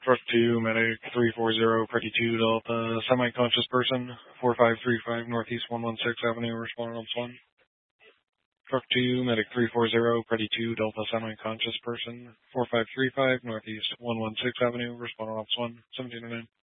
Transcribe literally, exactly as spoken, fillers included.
Truck two, medic three four zero, Pretty two, Delta, semi-conscious person, four five three five Northeast one one six Avenue, responding on one. Truck two, medic three four zero, Pretty two, Delta, semi-conscious person, four five three five Northeast one one six Avenue, responding on one, seventeen oh nine.